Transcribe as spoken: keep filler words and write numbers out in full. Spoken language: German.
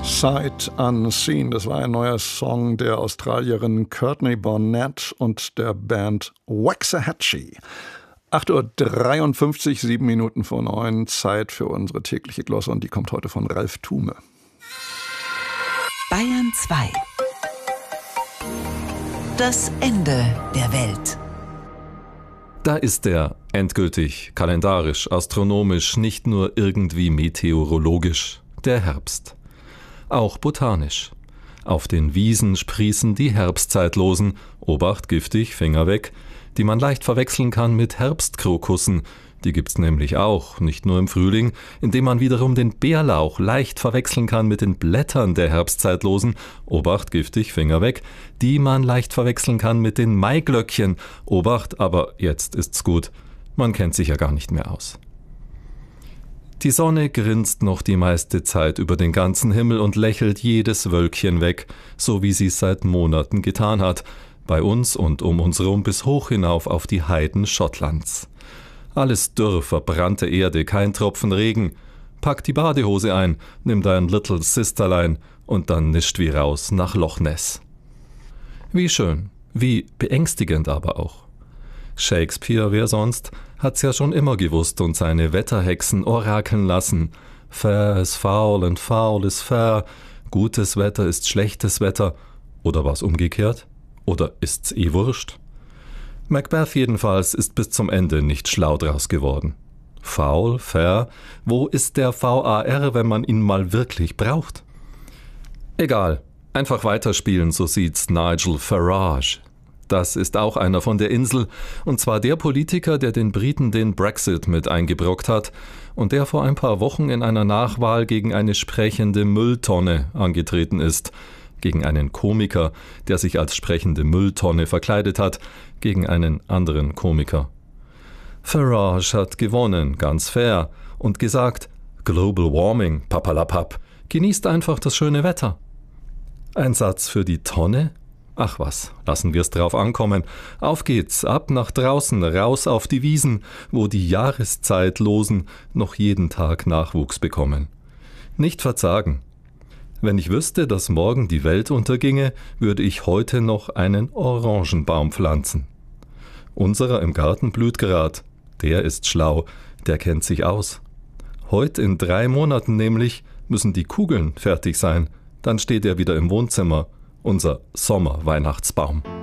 Sight Unseen, das war ein neuer Song der Australierin Courtney Barnett und der Band Waxahachie. acht Uhr dreiundfünfzig, sieben Minuten vor neun, Zeit für unsere tägliche Glosse und die kommt heute von Ralf Thume. Bayern zwei. Das Ende der Welt. Da ist er, endgültig, kalendarisch, astronomisch, nicht nur irgendwie meteorologisch, der Herbst. Auch botanisch. Auf den Wiesen sprießen die Herbstzeitlosen, Obacht, giftig, Finger weg, die man leicht verwechseln kann mit Herbstkrokussen. Die gibt's nämlich auch, nicht nur im Frühling, indem man wiederum den Bärlauch leicht verwechseln kann mit den Blättern der Herbstzeitlosen, Obacht, giftig, Finger weg, die man leicht verwechseln kann mit den Maiglöckchen, Obacht, aber jetzt ist's gut, man kennt sich ja gar nicht mehr aus. Die Sonne grinst noch die meiste Zeit über den ganzen Himmel und lächelt jedes Wölkchen weg, so wie sie es seit Monaten getan hat, bei uns und um uns rum bis hoch hinauf auf die Heiden Schottlands. Alles dürr, verbrannte Erde, kein Tropfen Regen. Pack die Badehose ein, nimm dein Little Sisterlein und dann nischt wie raus nach Loch Ness. Wie schön, wie beängstigend aber auch. Shakespeare, wer sonst, hat's ja schon immer gewusst und seine Wetterhexen orakeln lassen. Fair is foul and foul is fair. Gutes Wetter ist schlechtes Wetter. Oder war's umgekehrt? Oder ist's eh wurscht? Macbeth jedenfalls ist bis zum Ende nicht schlau draus geworden. Faul, fair, wo ist der V A R, wenn man ihn mal wirklich braucht? Egal, einfach weiterspielen, so sieht's Nigel Farage. Das ist auch einer von der Insel, und zwar der Politiker, der den Briten den Brexit mit eingebrockt hat und der vor ein paar Wochen in einer Nachwahl gegen eine sprechende Mülltonne angetreten ist, gegen einen Komiker, der sich als sprechende Mülltonne verkleidet hat, gegen einen anderen Komiker. Farage hat gewonnen, ganz fair, und gesagt, Global Warming, papalapap, genießt einfach das schöne Wetter. Ein Satz für die Tonne? Ach was, lassen wir es drauf ankommen. Auf geht's, ab nach draußen, raus auf die Wiesen, wo die Jahreszeitlosen noch jeden Tag Nachwuchs bekommen. Nicht verzagen. Wenn ich wüsste, dass morgen die Welt unterginge, würde ich heute noch einen Orangenbaum pflanzen. Unserer im Garten blüht grad. Der ist schlau, der kennt sich aus. Heute in drei Monaten nämlich müssen die Kugeln fertig sein. Dann steht er wieder im Wohnzimmer. Unser Sommerweihnachtsbaum.